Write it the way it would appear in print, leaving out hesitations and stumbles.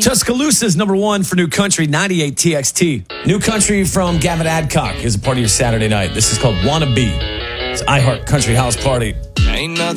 Tuscaloosa's number one for New Country, 98 TXT. New Country from Gavin Adcock is a part of your Saturday night. This is called Wanna Be. It's iHeart Country House Party. Ain't nothing